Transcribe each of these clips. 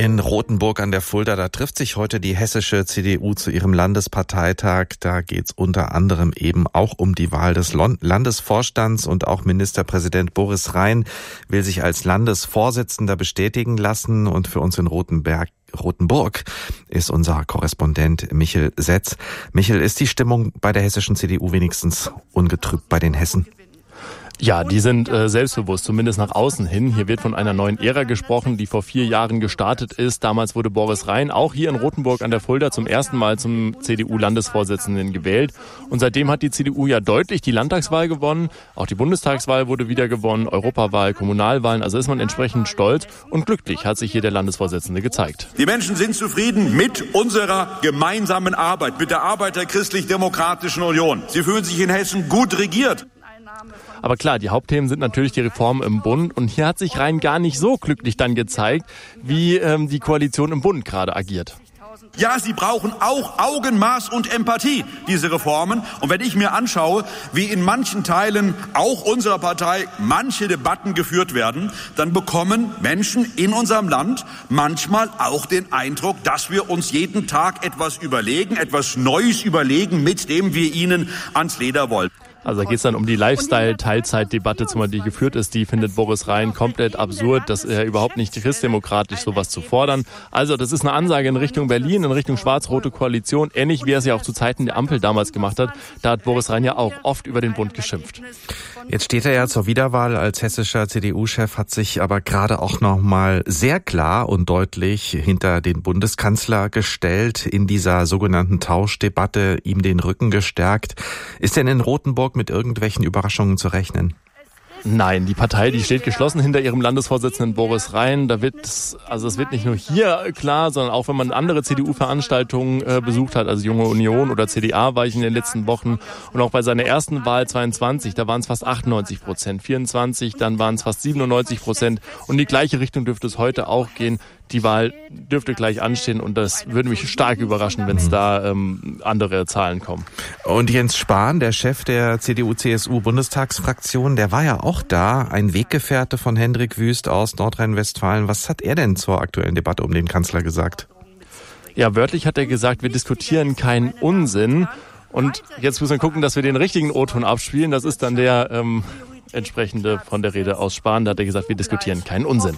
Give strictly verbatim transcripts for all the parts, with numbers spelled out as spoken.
In Rothenburg an der Fulda, da trifft sich heute die hessische C D U zu ihrem Landesparteitag. Da geht's unter anderem eben auch um die Wahl des Landesvorstands und auch Ministerpräsident Boris Rhein will sich als Landesvorsitzender bestätigen lassen. Und für uns in Rothenberg, Rothenburg ist unser Korrespondent Michel Setz. Michel, ist die Stimmung bei der hessischen C D U wenigstens ungetrübt bei den Hessen? Ja, die sind äh, selbstbewusst, zumindest nach außen hin. Hier wird von einer neuen Ära gesprochen, die vor vier Jahren gestartet ist. Damals wurde Boris Rhein auch hier in Rothenburg an der Fulda zum ersten Mal zum C D U-Landesvorsitzenden gewählt. Und seitdem hat die C D U ja deutlich die Landtagswahl gewonnen. Auch die Bundestagswahl wurde wieder gewonnen, Europawahl, Kommunalwahlen. Also ist man entsprechend stolz und glücklich hat sich hier der Landesvorsitzende gezeigt. Die Menschen sind zufrieden mit unserer gemeinsamen Arbeit, mit der Arbeit der Christlich-Demokratischen Union. Sie fühlen sich in Hessen gut regiert. Aber klar, die Hauptthemen sind natürlich die Reformen im Bund. Und hier hat sich Rhein gar nicht so glücklich dann gezeigt, wie ähm, die Koalition im Bund gerade agiert. Ja, sie brauchen auch Augenmaß und Empathie, diese Reformen. Und wenn ich mir anschaue, wie in manchen Teilen auch unserer Partei manche Debatten geführt werden, dann bekommen Menschen in unserem Land manchmal auch den Eindruck, dass wir uns jeden Tag etwas überlegen, etwas Neues überlegen, mit dem wir ihnen ans Leder wollen. Also da geht es dann um die Lifestyle-Teilzeitdebatte, die geführt ist. Die findet Boris Rhein komplett absurd. Das ist ja überhaupt nicht christdemokratisch, sowas zu fordern. Also das ist eine Ansage in Richtung Berlin, in Richtung schwarz-rote Koalition. Ähnlich wie er es ja auch zu Zeiten der Ampel damals gemacht hat. Da hat Boris Rhein ja auch oft über den Bund geschimpft. Jetzt steht er ja zur Wiederwahl als hessischer C D U-Chef, hat sich aber gerade auch noch mal sehr klar und deutlich hinter den Bundeskanzler gestellt, in dieser sogenannten Tauschdebatte ihm den Rücken gestärkt. Ist denn in Rothenburg mit irgendwelchen Überraschungen zu rechnen? Nein, die Partei, die steht geschlossen hinter ihrem Landesvorsitzenden Boris Rhein. Da wird, also es wird nicht nur hier klar, sondern auch wenn man andere C D U-Veranstaltungen äh, besucht hat, also Junge Union oder C D A war ich in den letzten Wochen. Und auch bei seiner ersten Wahl zweiundzwanzig, da waren es fast achtundneunzig Prozent, vierundzwanzig, dann waren es fast siebenundneunzig Prozent. Und in die gleiche Richtung dürfte es heute auch gehen. Die Wahl dürfte gleich anstehen und das würde mich stark überraschen, wenn es da ähm, andere Zahlen kommen. Und Jens Spahn, der Chef der C D U C S U-Bundestagsfraktion, der war ja auch da, ein Weggefährte von Hendrik Wüst aus Nordrhein-Westfalen. Was hat er denn zur aktuellen Debatte um den Kanzler gesagt? Ja, wörtlich hat er gesagt, wir diskutieren keinen Unsinn. Und jetzt müssen wir gucken, dass wir den richtigen O-Ton abspielen. Das ist dann der ähm, entsprechende von der Rede aus Spahn. Da hat er gesagt, wir diskutieren keinen Unsinn.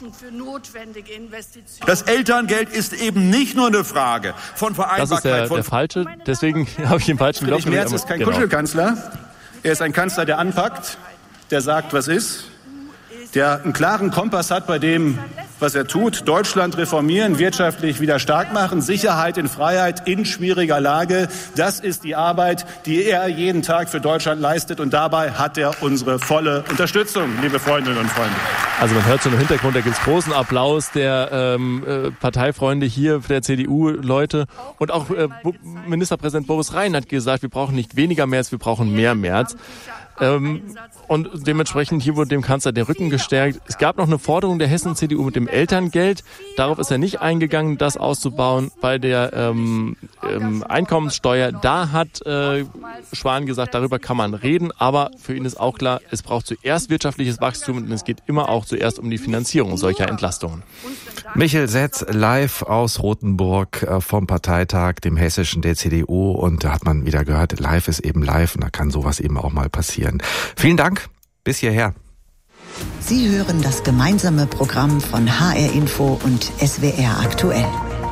Das Elterngeld ist eben nicht nur eine Frage von Vereinbarkeit. Das ist der, von der falsche, deswegen habe ich den falschen Friedrich Merz ist kein genau. Kuschelkanzler. Er ist ein Kanzler, der anpackt, der sagt, was ist, der einen klaren Kompass hat bei dem, was er tut. Deutschland reformieren, wirtschaftlich wieder stark machen, Sicherheit in Freiheit in schwieriger Lage. Das ist die Arbeit, die er jeden Tag für Deutschland leistet. Und dabei hat er unsere volle Unterstützung, liebe Freundinnen und Freunde. Also man hört schon im Hintergrund, da gibt es großen Applaus der ähm, äh, Parteifreunde hier, der C D U-Leute. Und auch äh, Ministerpräsident Boris Rhein hat gesagt, wir brauchen nicht weniger März, wir brauchen mehr März. Ähm, und dementsprechend hier wurde dem Kanzler der Rücken gestärkt. Es gab noch eine Forderung der Hessen-C D U mit dem Elterngeld. Darauf ist er nicht eingegangen, das auszubauen. Bei der ähm, ähm, Einkommenssteuer, da hat äh, Spahn gesagt, darüber kann man reden. Aber für ihn ist auch klar, es braucht zuerst wirtschaftliches Wachstum und es geht immer auch zuerst um die Finanzierung solcher Entlastungen. Michel Setz live aus Rothenburg vom Parteitag, dem hessischen der C D U. Und da hat man wieder gehört, live ist eben live und da kann sowas eben auch mal passieren. Vielen Dank, bis hierher. Sie hören das gemeinsame Programm von H R Info und S W R aktuell.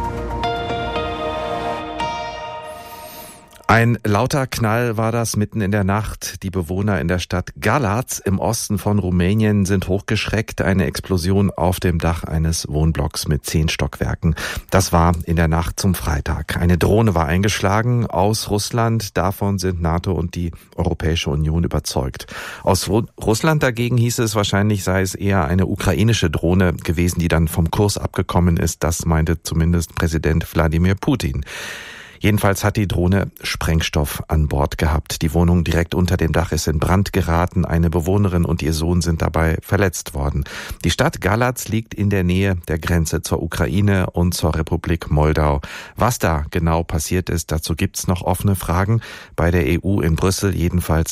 Ein lauter Knall war das mitten in der Nacht. Die Bewohner in der Stadt Galați im Osten von Rumänien sind hochgeschreckt. Eine Explosion auf dem Dach eines Wohnblocks mit zehn Stockwerken. Das war in der Nacht zum Freitag. Eine Drohne war eingeschlagen aus Russland. Davon sind NATO und die Europäische Union überzeugt. Aus Russland dagegen hieß es, wahrscheinlich sei es eher eine ukrainische Drohne gewesen, die dann vom Kurs abgekommen ist. Das meinte zumindest Präsident Wladimir Putin. Jedenfalls hat die Drohne Sprengstoff an Bord gehabt. Die Wohnung direkt unter dem Dach ist in Brand geraten. Eine Bewohnerin und ihr Sohn sind dabei verletzt worden. Die Stadt Galați liegt in der Nähe der Grenze zur Ukraine und zur Republik Moldau. Was da genau passiert ist, dazu gibt's noch offene Fragen. Bei der E U in Brüssel jedenfalls